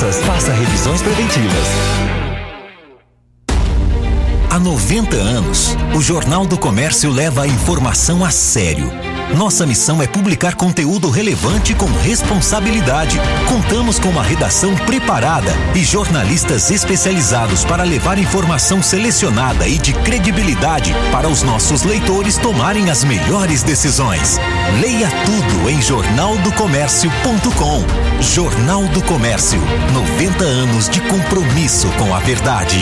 doenças. Faça revisões preventivas. Há 90 anos, o Jornal do Comércio leva a informação a sério. Nossa missão é publicar conteúdo relevante com responsabilidade. Contamos com uma redação preparada e jornalistas especializados para levar informação selecionada e de credibilidade para os nossos leitores tomarem as melhores decisões. Leia tudo em jornaldocomércio.com. Jornal do Comércio, 90 anos de compromisso com a verdade.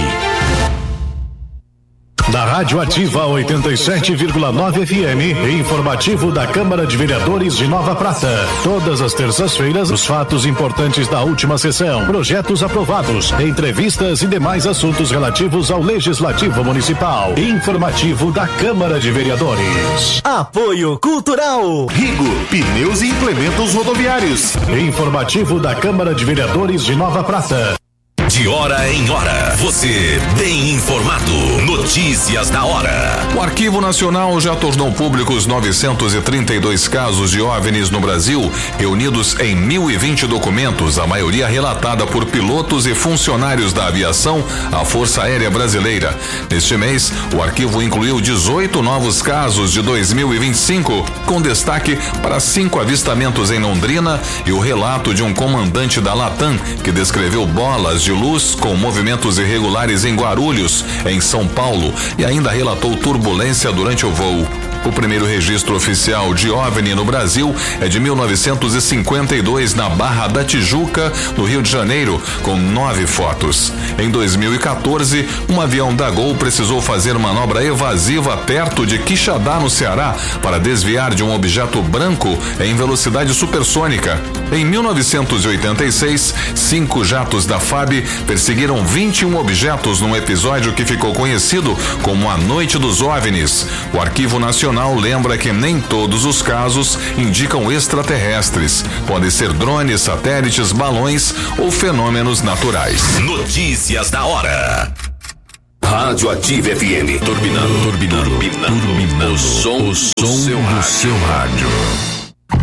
Da Rádio Ativa 87,9 FM, informativo da Câmara de Vereadores de Nova Prata. Todas as terças-feiras, os fatos importantes da última sessão, projetos aprovados, entrevistas e demais assuntos relativos ao Legislativo Municipal. Informativo da Câmara de Vereadores. Apoio Cultural. Rigo, pneus e implementos rodoviários. Informativo da Câmara de Vereadores de Nova Prata. De hora em hora, você bem informado. Notícias da hora. O Arquivo Nacional já tornou públicos 932 casos de OVNIs no Brasil, reunidos em 1.020 documentos, a maioria relatada por pilotos e funcionários da aviação, a Força Aérea Brasileira. Neste mês, o arquivo incluiu 18 novos casos de 2025, com destaque para 5 avistamentos em Londrina e o relato de um comandante da Latam que descreveu bolas de luz com movimentos irregulares em Guarulhos, em São Paulo, e ainda relatou turbulência durante o voo. O primeiro registro oficial de OVNI no Brasil é de 1952 na Barra da Tijuca, no Rio de Janeiro, com 9 fotos. Em 2014, um avião da Gol precisou fazer manobra evasiva perto de Quixadá, no Ceará, para desviar de um objeto branco em velocidade supersônica. Em 1986, 5 jatos da FAB perseguiram 21 objetos num episódio que ficou conhecido como a Noite dos OVNIs. O Arquivo Nacional lembra que nem todos os casos indicam extraterrestres. Podem ser drones, satélites, balões ou fenômenos naturais. Notícias da hora. Rádio Ativa FM. Turbinando. O som do seu rádio.